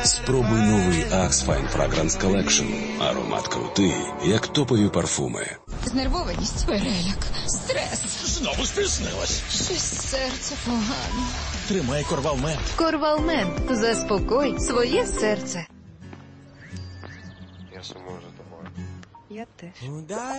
Спробуй новий Axe Fine Fragrance Collection. Аромат крутий, як топові парфуми. Знервованість, переляк, стрес. Знову спізнилась. Щось серце погано. Тримай Корвалмент. Корвалмент. Заспокой своє серце. Я сумую за тобою. Я теж.